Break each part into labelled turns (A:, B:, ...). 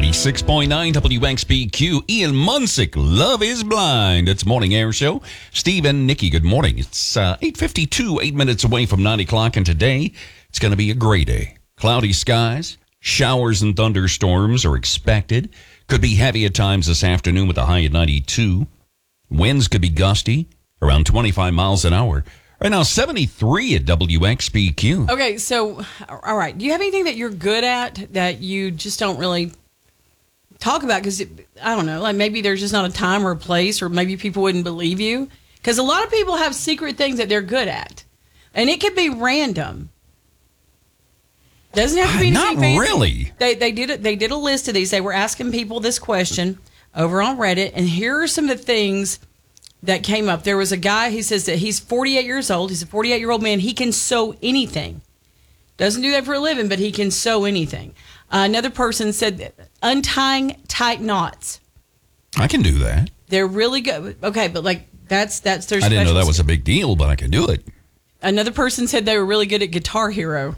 A: 96.9 WXBQ. Ian Munsick, Love is Blind. It's Morning Air Show. Steve and Nikki, good morning. It's 8:52, 8 minutes away from 9 o'clock, and today it's going to be a gray day. Cloudy skies, showers and thunderstorms are expected. Could be heavy at times this afternoon with a high at 92. Winds could be gusty, around 25 miles an hour. Right now, 73 at WXBQ.
B: Okay, so, all right. Do you have anything that you're good at that you just don't really talk about? Because, I don't know, like maybe there's just not a time or a place, or maybe people wouldn't believe you. Because a lot of people have secret things that they're good at. And it could be random. Doesn't have to be anything
A: Not
B: fancy.
A: really.
B: They did a list of these. They were asking people this question over on Reddit. And here are some of the things that came up. There was a guy, he says that he's 48 years old. He's a 48-year-old man. He can sew anything. Doesn't do that for a living, but he can sew anything. Another person said untying tight knots.
A: I can do that.
B: They're really good. Okay, but like that's their
A: I didn't know that
B: specialty.
A: was a big deal, but I can do it.
B: Another person said they were really good at Guitar Hero.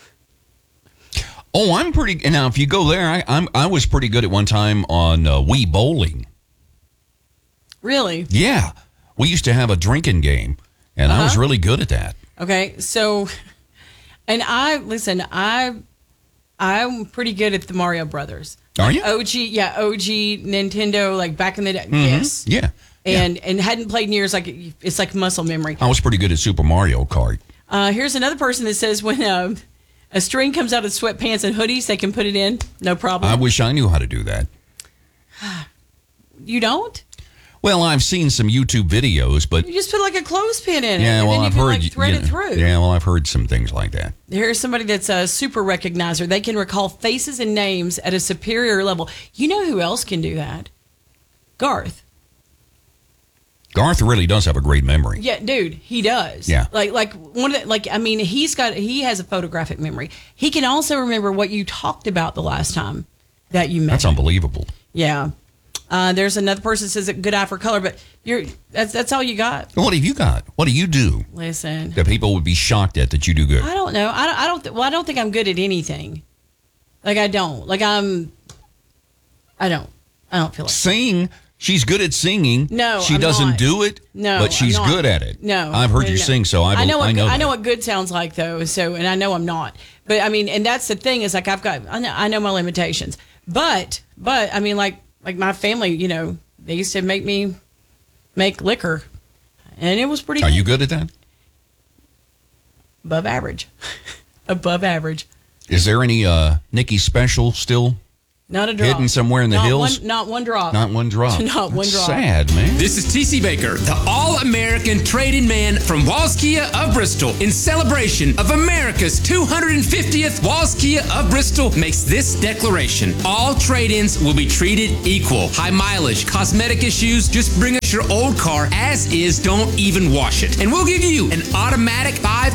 A: Oh, I'm pretty. Now, if you go there, I was pretty good at one time on Wii Bowling.
B: Really?
A: Yeah, we used to have a drinking game, and I was really good at that.
B: Okay, so, and I'm pretty good at the Mario Brothers.
A: Are you?
B: OG Nintendo, like back in the day. Yes.
A: Yeah.
B: And hadn't played in years. Like it's like muscle memory.
A: I was pretty good at Super Mario Kart.
B: Here's another person that says when a string comes out of sweatpants and hoodies, they can put it in, no problem.
A: I wish I knew how to do that.
B: You don't?
A: Well, I've seen some YouTube videos, but
B: You just put like a clothespin in it.
A: yeah,
B: and
A: well,
B: then you
A: I've
B: can,
A: heard
B: like, thread it through.
A: Yeah, well, I've heard some things like that.
B: Here's somebody that's a super recognizer. They can recall faces and names at a superior level. You know who else can do that? Garth.
A: Garth really does have a great memory.
B: Yeah, dude, he does.
A: Yeah.
B: Like one of the, like I mean, he has a photographic memory. He can also remember what you talked about the last time that you met.
A: That's unbelievable.
B: Yeah. There's another person that says a good eye for color, but that's all you got.
A: What have you got? What do you do
B: Listen,
A: that people would be shocked at that you do good?
B: I don't know. I don't think I'm good at anything. Like I don't. Like I don't feel like.
A: Sing. She's good at singing.
B: No,
A: she
B: I'm
A: doesn't
B: not.
A: do it.
B: No,
A: but she's
B: I'm not.
A: good at it.
B: No,
A: I've heard you
B: no.
A: sing, so I know.
B: I know what good sounds like though. So, and I know I'm not. But I mean, and that's the thing is like I know my limitations. But I mean, like my family, you know, they used to make me make liquor, and it was pretty.
A: Are you good at that?
B: Above average? Above average.
A: Is there any Nikki special still
B: Not a drop.
A: hidden somewhere in the hills?
B: Not one drop.
A: Not one drop.
B: Not one
A: That's
B: drop.
A: sad, man.
C: This is TC Baker, the all-American trade-in man from Walls Kia of Bristol. In celebration of America's 250th, Walls Kia of Bristol makes this declaration. All trade-ins will be treated equal. High mileage, cosmetic issues, just bring us your old car as is, don't even wash it. And we'll give you an automatic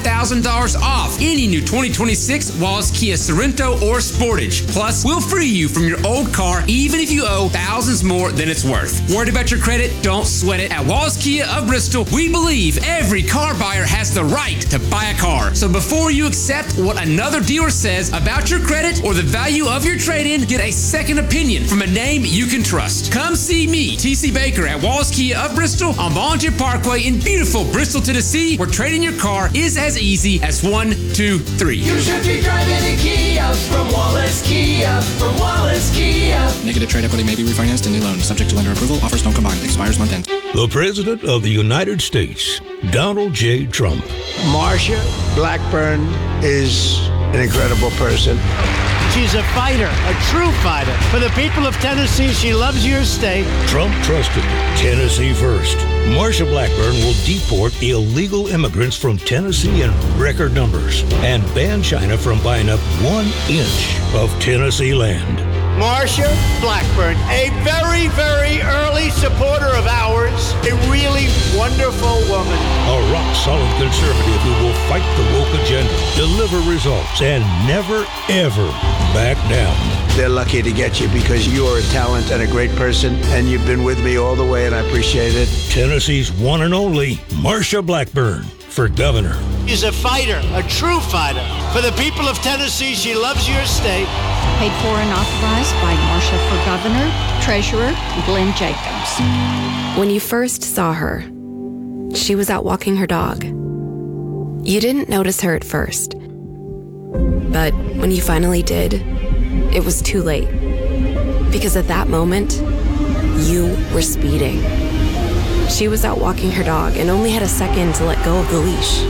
C: $5,000 off any new 2026 Walls Kia Sorento or Sportage. Plus, we'll free you from your old car even if you owe thousands more than it's worth. Worried about your credit? Don't sweat it. At Walls Kia of Bristol, we believe every car buyer has the right to buy a car. So before you accept what another dealer says about your credit or the value of your trade-in, get a second opinion from a name you can trust. Come see me, TC Baker, at Walls Kia of Bristol on Volunteer Parkway in beautiful Bristol, Tennessee, where trading your car is as easy as 1, 2, 3.
D: You should be driving a Kia from Wallace Kia, from Wallace Kia.
E: Negative trade equity may be refinanced in new loan, subject to lender approval. Offers don't combine. Expires month end.
F: The President of the United States, Donald J. Trump.
G: Marsha Blackburn is an incredible person.
H: She's a fighter, a true fighter. For the people of Tennessee, she loves your state.
F: Trump trusted Tennessee first. Marsha Blackburn will deport illegal immigrants from Tennessee in record numbers and ban China from buying up 1 inch of Tennessee land.
H: Marsha Blackburn, a very, very early supporter of ours, a really wonderful woman.
F: A rock-solid conservative who will fight the woke agenda, deliver results, and never, ever back down.
G: They're lucky to get you because you are a talent and a great person, and you've been with me all the way, and I appreciate it.
F: Tennessee's one and only Marsha Blackburn. for governor.
H: She's a fighter, a true fighter. For the people of Tennessee, she loves your state.
I: Paid for and authorized by Marcia for Governor, Treasurer Glenn Jacobs.
J: When you first saw her, she was out walking her dog. You didn't notice her at first. But when you finally did, it was too late. Because at that moment, you were speeding. She was out walking her dog and only had a second to let go of the leash.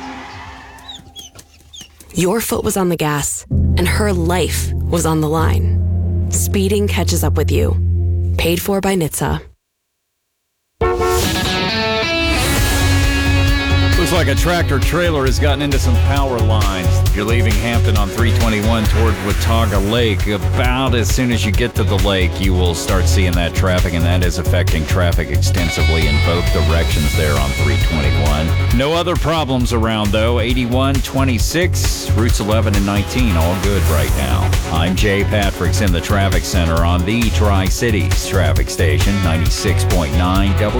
J: Your foot was on the gas, and her life was on the line. Speeding catches up with you. Paid for by NHTSA.
K: Looks like a tractor trailer has gotten into some power lines. You're leaving Hampton on 321 toward Watauga Lake. About as soon as you get to the lake, you will start seeing that traffic, and that is affecting traffic extensively in both directions there on 321. No other problems around, though. 81, 26, routes 11 and 19, all good right now. I'm Jay Patrick's in the traffic center on the Tri-Cities traffic station, 96.9 W.